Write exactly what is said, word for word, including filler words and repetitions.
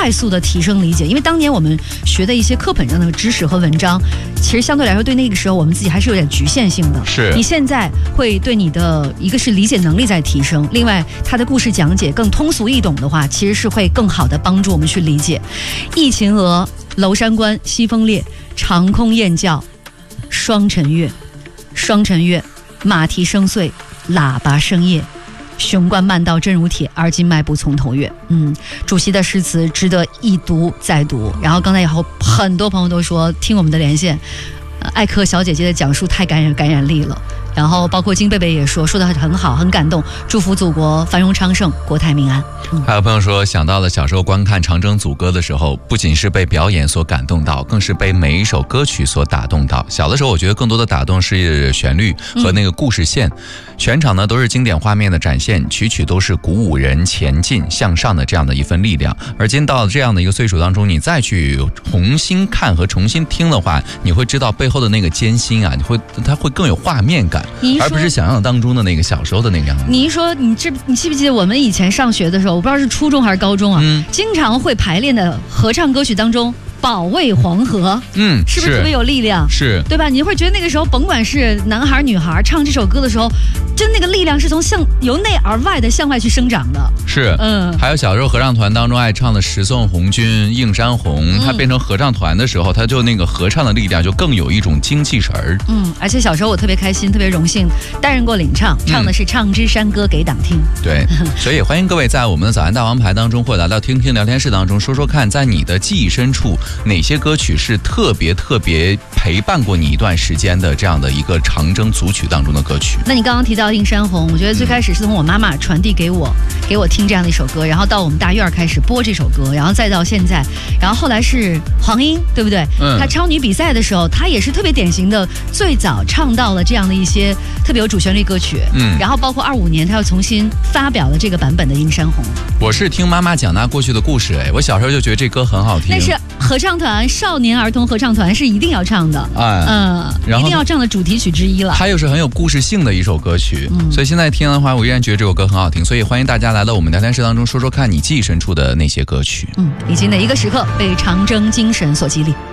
快速的提升理解。因为当年我们学的一些课本上的知识和文章，其实相对来说对那个时候我们自己还是有点局限性的。 是， 你现在会对你的一个是理解能力在提升，另外它的故事讲解更通俗易懂的话，其实是会更好的帮助我们去理解。忆秦娥、娄山关、西风烈、长空雁叫、双晨月、双晨月、马蹄声碎、喇叭声夜、雄关漫道真如铁，而今迈步从头越。嗯，主席的诗词值得一读再读。然后刚才以后很多朋友都说听我们的连线，呃、艾克小姐姐的讲述太感染感染力了。然后包括金贝贝也说说得很好，很感动，祝福祖国繁荣昌盛，国泰民安。嗯、 还有朋友说，想到了小时候观看长征组歌的时候，不仅是被表演所感动到，更是被每一首歌曲所打动到。小的时候我觉得更多的打动是旋律和那个故事线，嗯、全场呢都是经典画面的展现，曲曲都是鼓舞人前进向上的这样的一份力量。而今到了这样的一个岁数当中，你再去重新看和重新听的话，你会知道背后的那个艰辛啊，你会它会更有画面感，而不是想象当中的那个小时候的那个样子。 你一说，你这你记不记得我们以前上学的时候，我不知道是初中还是高中啊，嗯、经常会排练的合唱歌曲当中，保卫黄河， 嗯， 是不是特别有力量？ 是， 对吧？你会觉得那个时候，甭管是男孩女孩唱这首歌的时候，真那个力量是从向由内而外的向外去生长的。 是，嗯，还有小时候合唱团当中爱唱的《十送红军》《映山红》，嗯，它变成合唱团的时候，它就那个合唱的力量就更有一种精气神儿。 嗯，而且小时候我特别开心，特别荣幸担任过领唱，唱的是《唱支山歌给党听》。 对，所以欢迎各位在我们的早安大王牌当中，或者来到听听聊天室当中，说说看，在你的记忆深处，哪些歌曲是特别特别陪伴过你一段时间的这样的一个长征组曲当中的歌曲。 那你刚刚提到《映山红》，我觉得最开始是从我妈妈传递给我，嗯、给我听这样的一首歌，然后到我们大院开始播这首歌，然后再到现在，然后后来是黄英，对不对？嗯。她超女比赛的时候，她也是特别典型的，最早唱到了这样的一些特别有主旋律歌曲。嗯。然后包括二五年，她又重新发表了这个版本的《映山红》。 我是听妈妈讲她过去的故事，哎，我小时候就觉得这歌很好听。 那是合唱团，少年儿童合唱团是一定要唱的，哎，嗯，一定要唱的主题曲之一了。 它又是很有故事性的一首歌曲，嗯，所以现在听的话，我依然觉得这首歌很好听。所以欢迎大家来到我们聊天室当中，说说看你记忆深处的那些歌曲。 嗯，以及哪一个时刻被长征精神所激励。